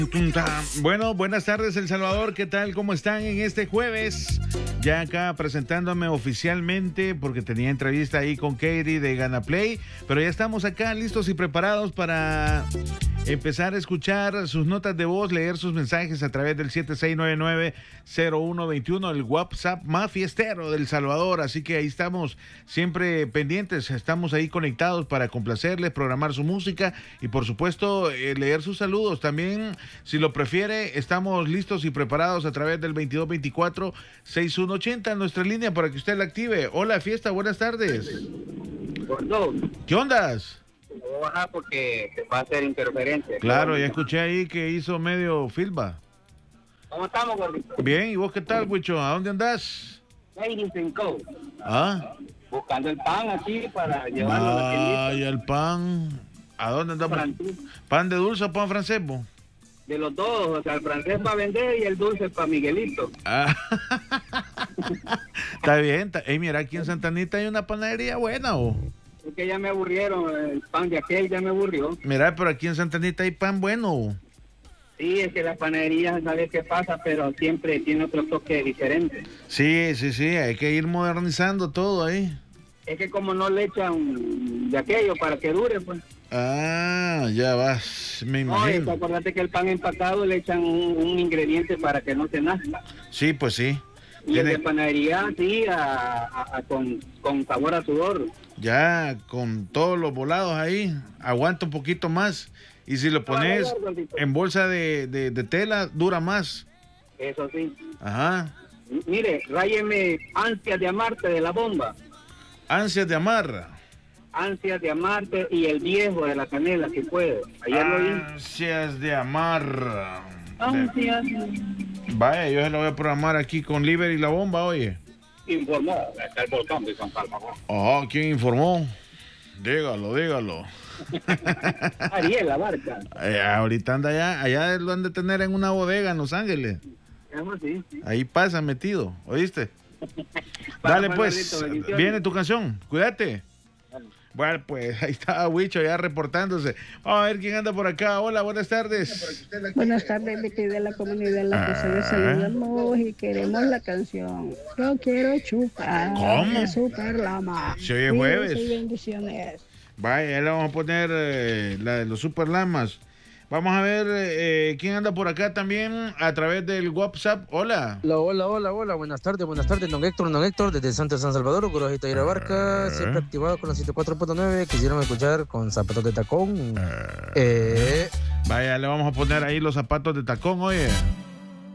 Bueno, buenas tardes, El Salvador. ¿Qué tal? ¿Cómo están en este jueves? Ya acá presentándome oficialmente porque tenía entrevista ahí con Katie de Gana Play, pero ya estamos acá listos y preparados para empezar a escuchar sus notas de voz, leer sus mensajes a través del 7699-0121, el WhatsApp más fiestero del Salvador. Así que ahí estamos siempre pendientes, estamos ahí conectados para complacerles, programar su música y por supuesto leer sus saludos. También, si lo prefiere, estamos listos y preparados a través del 2224-6180, nuestra línea para que usted la active. Hola, fiesta, buenas tardes. Gordo, ¿Qué ondas? voy a bajar porque va a ser interferencia. Claro, ya escuché ahí que hizo medio filba. ¿Cómo estamos, gordito? Bien, ¿y vos qué tal, Huicho? ¿A dónde andás? Ladies and Co. Ah, Buscando el pan aquí para llevarlo a la tiendita. ay, el pan. ¿A dónde andamos? ¿Pan de dulce o pan francés, vos? De los dos, o sea, el francés para vender y el dulce para Miguelito. Ah, está bien. Mira, aquí en Santa Anita hay una panadería buena, ¿o? Es que ya me aburrieron, el pan de aquel ya me aburrió. Mira, pero aquí en Santa Anita hay pan bueno, ¿o? Sí, es que la panadería, ¿sabes qué pasa? Pero siempre tiene otro toque diferente. Sí, hay que ir modernizando todo ahí. Es que como no le echan de aquello para que dure, pues. Ah, ya vas, me imagino. No, acuérdate que el pan empacado le echan un ingrediente para que no se nazca. Sí, pues sí. Y el de panadería, sí, con sabor a sudor. Ya, con todos los volados ahí, aguanta un poquito más. Y si lo pones en bolsa de tela, dura más. Eso sí. Ajá. Mire, ráyeme Ansias de Amarte de La Bomba. Ansias de amar. Ansias de Amarte y El Viejo de La Canela, si puede. Ayer lo vi. Ansias de amar. Ansias. Vaya, yo se lo voy a programar aquí con Liber y La Bomba, oye. Informó, está el volcán de San Salvador. Oh, ¿quién informó? Dígalo. Ariel, la barca. Ahorita anda allá lo han de tener en una bodega en Los Ángeles. Eso sí. Ahí pasa metido, ¿oíste? Dale pues, viene tu canción, cuídate. Bueno, pues ahí está Huicho ya reportándose. Vamos a ver quién anda por acá. Hola, buenas tardes. Buenas tardes, mi querida la comunidad, la que se les saludamos y queremos la canción. Yo quiero chupar. ¿Cómo? Super Lama. Si hoy es jueves. Y bendiciones. Vaya, ya le vamos a poner la de los Super Lamas. Vamos a ver quién anda por acá también a través del WhatsApp. Hola. Hola. Buenas tardes, don Héctor, desde San Salvador, Corojito y Barca, siempre activado con la 104.9. Quisiéramos escuchar con zapatos de tacón. Vaya, le vamos a poner ahí los zapatos de tacón, oye.